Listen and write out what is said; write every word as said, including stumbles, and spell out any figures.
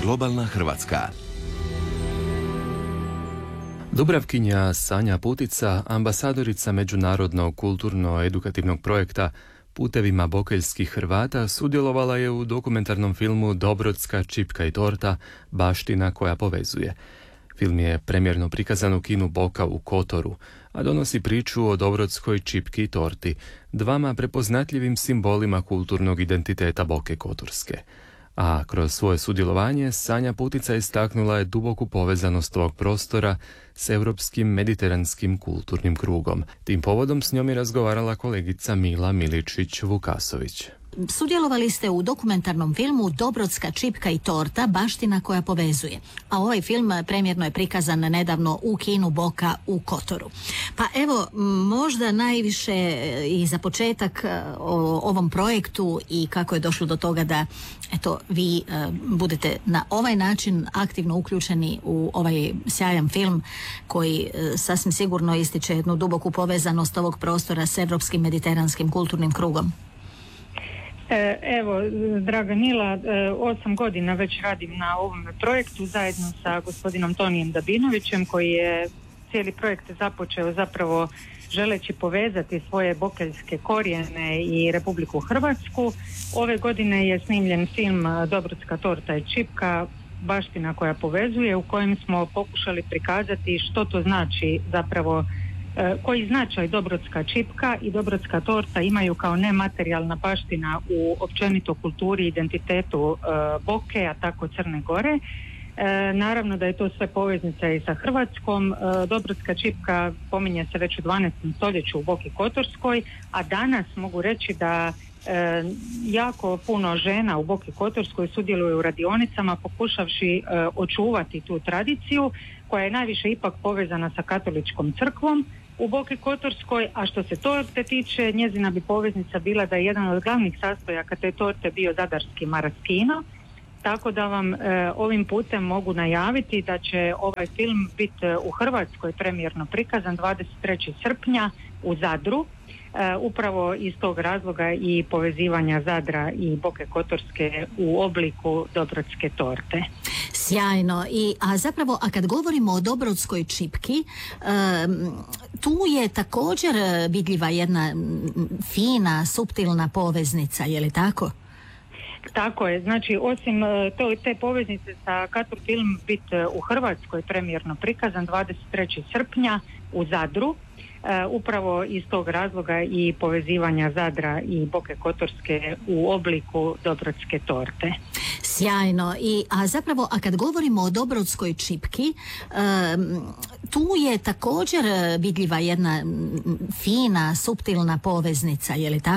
Globalna Hrvatska. Dubravkinja Sanja Putica, ambasadorica međunarodnog kulturno-edukativnog projekta Putevima bokeljskih Hrvata, sudjelovala je u dokumentarnom filmu Dobrodska čipka i torta, baština koja povezuje. Film je premjerno prikazan u kinu Boka u Kotoru, a donosi priču o Dobrodskoj čipki i torti, dvama prepoznatljivim simbolima kulturnog identiteta Boke Kotorske. A kroz svoje sudjelovanje Sanja Putica istaknula je duboku povezanost ovog prostora s europskim mediteranskim kulturnim krugom. Tim povodom s njom je razgovarala kolegica Mila Miličić-Vukasović. Sudjelovali ste u dokumentarnom filmu Dobrodska čipka i torta, baština koja povezuje. A ovaj film premjerno je prikazan nedavno u kinu Boka u Kotoru. Pa evo, možda najviše i za početak o ovom projektu i kako je došlo do toga da eto, vi budete na ovaj način aktivno uključeni u ovaj sjajan film koji sasvim sigurno ističe jednu duboku povezanost ovog prostora s europskim mediteranskim kulturnim krugom. Evo, draga Mila, osam godina već radim na ovom projektu zajedno sa gospodinom Tonijem Dabinovićem, koji je cijeli projekt započeo zapravo želeći povezati svoje bokeljske korijene i Republiku Hrvatsku. Ove godine je snimljen film Dobrodska torta i čipka, baština koja povezuje, u kojem smo pokušali prikazati što to znači zapravo, koji značaj Dobrodska čipka i Dobrodska torta imaju kao nematerijalna baština u općenito kulturi i identitetu e, Boke, a tako Crne Gore. E, naravno da je to sve poveznica i sa Hrvatskom. E, Dobrodska čipka pominje se već u dvanaestom stoljeću u Boki Kotorskoj, a danas mogu reći da e, jako puno žena u Boki Kotorskoj sudjeluje u radionicama pokušavši e, očuvati tu tradiciju koja je najviše ipak povezana sa katoličkom crkvom u Boki Kotorskoj, a što se torte tiče, njezina bi poveznica bila da je jedan od glavnih sastojaka te torte bio zadarski maraskino, tako da vam e, ovim putem mogu najaviti da će ovaj film biti u Hrvatskoj premjerno prikazan dvadeset trećeg srpnja u Zadru, e, upravo iz tog razloga i povezivanja Zadra i Boke Kotorske u obliku Dobrodske torte. Sjajno. I, a zapravo, a kad govorimo o Dobrodskoj čipki, um, tu je također vidljiva jedna fina, suptilna poveznica, je li tako? Tako je, znači osim to, te poveznice sa Kator film bit u Hrvatskoj premjerno prikazan dvadeset trećeg srpnja u Zadru, e, upravo iz tog razloga i povezivanja Zadra i Boke Kotorske u obliku Dobrodske torte. Sjajno. I, a zapravo, a kad govorimo o Dobrodskoj čipki, um, tu je također vidljiva jedna fina, suptilna poveznica, je li tako?